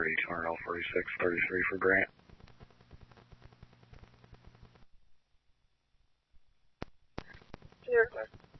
30, 200 L46, 33 for Grant. Sierra Clear.